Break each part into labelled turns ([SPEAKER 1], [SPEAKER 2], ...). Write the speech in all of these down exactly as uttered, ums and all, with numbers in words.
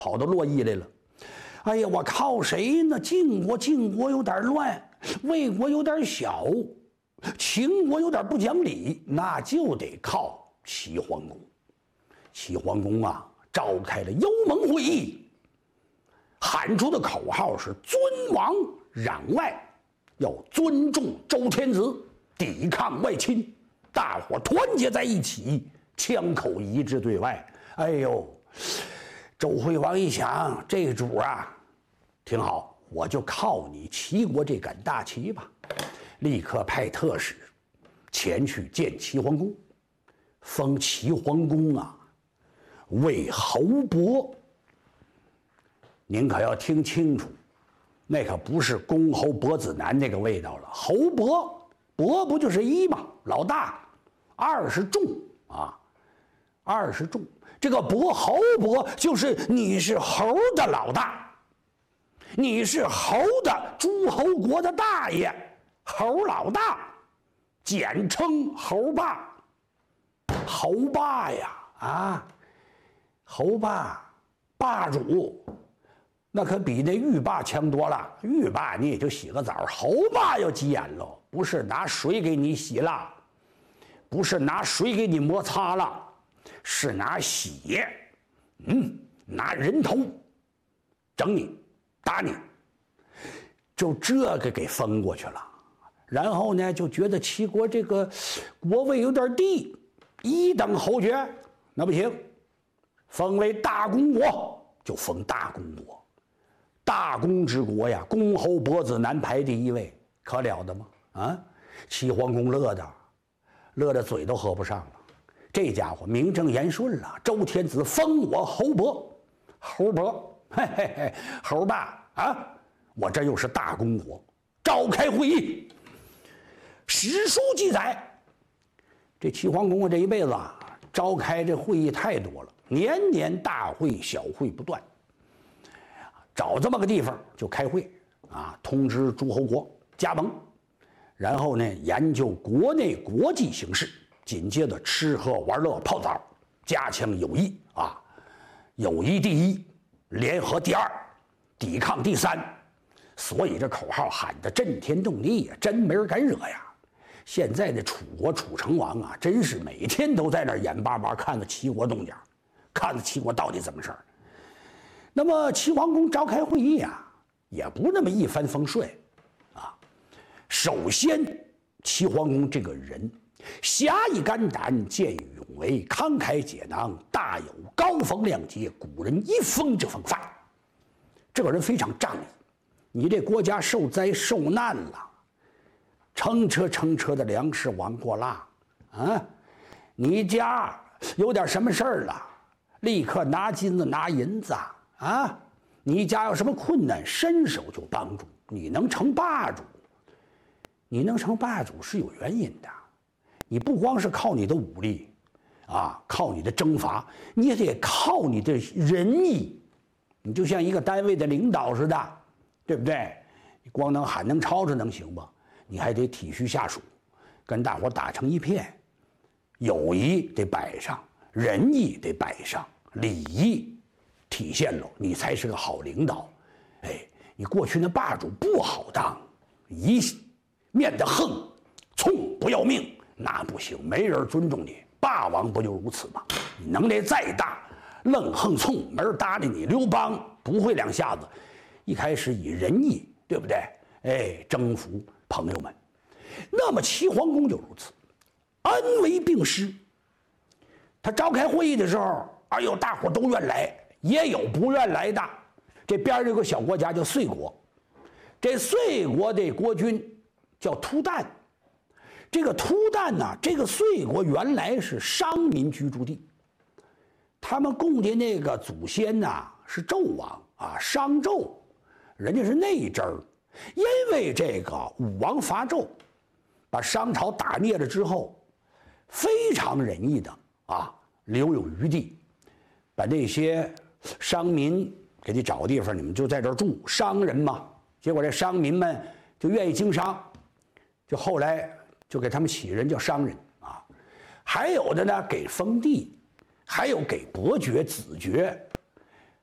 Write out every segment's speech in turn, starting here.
[SPEAKER 1] 跑到洛邑来了。哎呀，我靠谁呢？晋国，晋国有点乱，魏国有点小，秦国有点不讲理，那就得靠齐桓公。齐桓公啊，召开了幽盟会议，喊出的口号是“尊王攘外”，要尊重周天子，抵抗外侵，大伙团结在一起，枪口一致对外。哎呦！周惠王一想，这主啊，挺好，我就靠你齐国这杆大旗吧。立刻派特使前去见齐桓公，封齐桓公啊为侯伯。您可要听清楚，那可不是公侯伯子男那个味道了。侯伯，伯不就是一嘛，老大；二是众啊，二是众。这个伯侯伯就是你是侯的老大，你是侯的诸侯国的大爷，侯老大，简称侯霸。侯霸呀，啊，侯霸，霸主，那可比那浴霸强多了。浴霸你也就洗个澡，侯霸要急眼了，不是拿水给你洗了，不是拿水给你摩擦了。是拿血，嗯，拿人头整你，打你，就这个给封过去了。然后呢，就觉得齐国这个国位有点低，一等侯爵那不行，封为大公国，就封大公国。大公之国呀，公侯伯子男排第一位，可了得吗？啊，齐桓公乐的，乐的嘴都合不上了。这家伙名正言顺了，周天子封我侯伯，侯伯，嘿嘿嘿，侯霸啊！我这又是大公国，召开会议。史书记载，这齐桓公啊，这一辈子啊，召开这会议太多了，年年大会小会不断。找这么个地方就开会啊，通知诸侯国加盟，然后呢，研究国内国际形势。紧接着吃喝玩乐泡澡，加强友谊啊！友谊第一，联合第二，抵抗第三。所以这口号喊得震天动地呀，真没人敢惹呀！现在的楚国楚成王啊，真是每天都在那儿眼巴巴看着齐国动静，看着齐国到底怎么事儿。那么齐桓公召开会议啊，也不那么一帆风顺啊。首先，齐桓公这个人。侠义肝胆，见义勇为，慷慨解囊，大有高风亮节，古人一封之风范。这个人非常仗义。你这国家受灾受难了，乘车乘车的粮食完过啦，啊，你家有点什么事儿了，立刻拿金子拿银子啊！你家有什么困难，伸手就帮助。你能成霸主，你能成霸主是有原因的。你不光是靠你的武力，啊，靠你的征伐，你也得靠你的仁义。你就像一个单位的领导似的，对不对？你光能喊能吵吵能行吗？你还得体恤下属，跟大伙打成一片，友谊得摆上，仁义得摆上，礼义体现了，你才是个好领导。哎，你过去那霸主不好当，一面的横，冲不要命。那不行，没人尊重你。霸王不就如此吗？你能力再大，愣横冲，没人搭理你。刘邦不会两下子，一开始以仁义，对不对？哎，征服朋友们。那么齐桓公就如此，恩威并施。他召开会议的时候，哎呦，大伙都愿来，也有不愿来的。这边有个小国家叫遂国，这遂国的国君叫突旦。这个突旦呢，这个遂国原来是商民居住地，他们供的那个祖先呐是纣王啊，商纣，人家是内支儿。因为这个武王伐纣，把商朝打灭了之后，非常仁义的啊，留有余地，把那些商民给你找地方，你们就在这儿住，商人嘛。结果这商民们就愿意经商，就后来。就给他们起人叫商人啊，还有的呢给封地，还有给伯爵、子爵，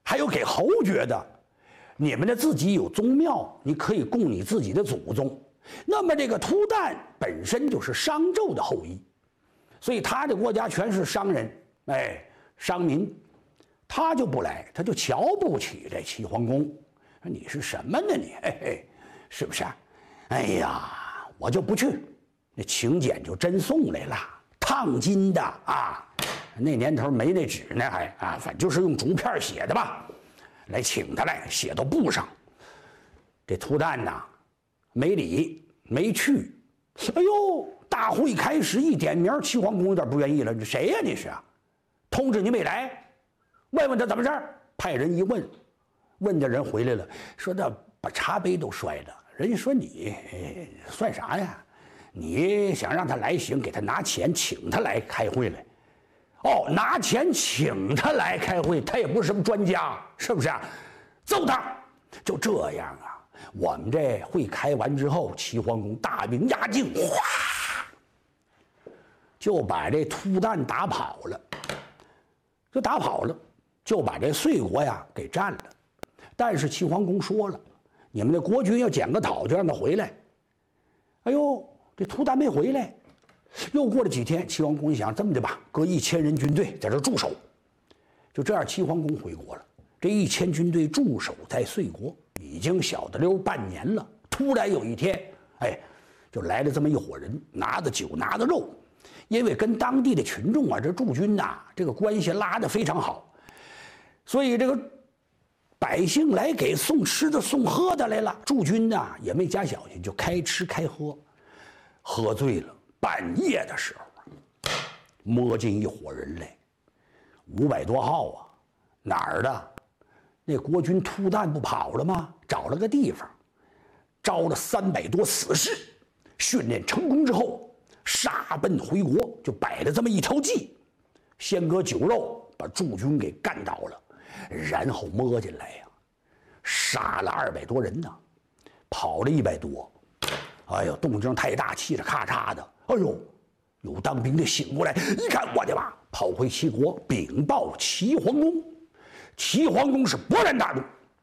[SPEAKER 1] 还有给侯觉的，你们的自己有宗庙，你可以供你自己的祖宗。那么这个突旦本身就是商纣的后裔，所以他的国家全是商人，哎，商民，他就不来，他就瞧不起这齐桓公，说你是什么呢你，嘿嘿，是不是？哎呀，我就不去，那请柬就真送来了，烫金的啊。那年头没那纸呢，还啊，反正就是用竹片写的吧，来请他来，写到布上。这突旦呐，没理没去。哎呦，大会开始一点名，齐桓公有点不愿意了，你谁呀？你是啊？通知你没来，问问他怎么事儿。派人一问，问的人回来了，说他把茶杯都摔了。人家说你、哎、算啥呀？你想让他来行，给他拿钱请他来开会来。哦，拿钱请他来开会，他也不是什么专家，是不是啊？揍他！就这样啊，我们这会开完之后，齐桓公大兵压境，哗，就把这突旦打跑了，就打跑了，就把这遂国呀给占了。但是齐桓公说了，你们的国君要捡个讨，就让他回来。哎呦，这突旦没回来。又过了几天，齐桓公一想，这么的吧，搁一千人军队在这驻守。就这样，齐桓公回国了。这一千军队驻守在遂国，已经小的溜半年了。突然有一天，哎，就来了这么一伙人，拿着酒，拿着肉，因为跟当地的群众啊，这驻军呐、啊，这个关系拉得非常好，所以这个百姓来给送吃的、送喝的来了。驻军呐、啊、也没加小心，就开吃开喝，喝醉了。半夜的时候，摸进一伙人来，五百多号啊，哪儿的？那国军突旦不跑了吗？找了个地方，招了三百多死士，训练成功之后，杀奔回国，就摆了这么一条计，先割酒肉，把驻军给干倒了，然后摸进来呀、啊，杀了二百多人呢，跑了一百多。哎呦，动静太大，气得咔嚓的。哎呦，有当兵的醒过来，一看，我的妈！跑回齐国禀报齐桓公。齐桓公是勃然大怒，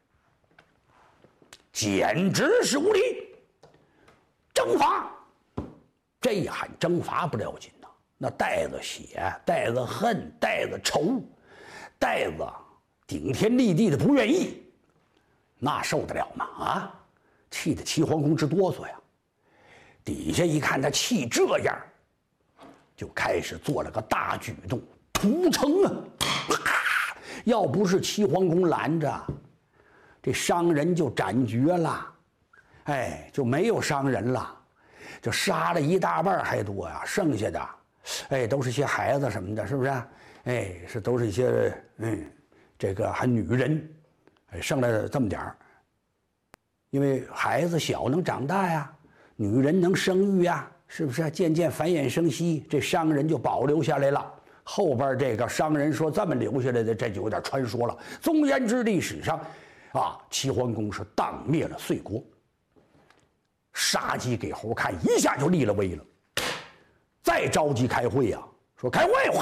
[SPEAKER 1] 简直是无礼！征伐！这一喊征伐不要紧呐，那带着血，带着恨，带着仇，带着顶天立地的不愿意，那受得了吗？啊！气得齐桓公直哆嗦呀。底下一看他气这样，就开始做了个大举动，屠城啊！要不是齐桓公拦着，这商人就斩绝了，哎，就没有商人了，就杀了一大半还多呀，剩下的，哎，都是些孩子什么的，是不是？哎，是都是一些嗯，这个还女人，哎，剩了这么点儿，因为孩子小能长大呀。女人能生育呀，是不是？渐渐繁衍生息，这商人就保留下来了。后边这个商人说这么留下来的，这就有点传说了。总言之，历史上，啊，齐桓公是荡灭了遂国，杀鸡给猴看，一下就立了威了。再召集开会呀、啊，说开会，哗，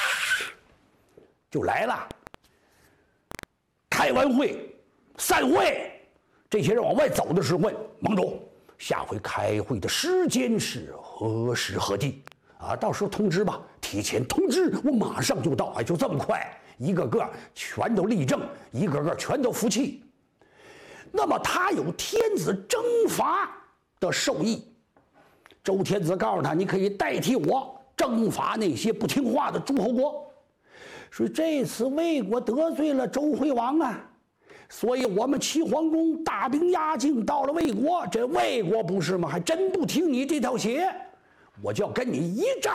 [SPEAKER 1] 就来了。开完会，散会，这些人往外走的时候问盟主。下回开会的时间是何时何地？啊，到时候通知吧，提前通知，我马上就到。哎，就这么快，一个个全都立正，一个个全都服气。那么他有天子征伐的授意，周天子告诉他，你可以代替我征伐那些不听话的诸侯国。所以这次魏国得罪了周惠王啊。所以我们齐桓公大兵压境到了魏国，这魏国不是吗？还真不听你这套鞋，我就要跟你一战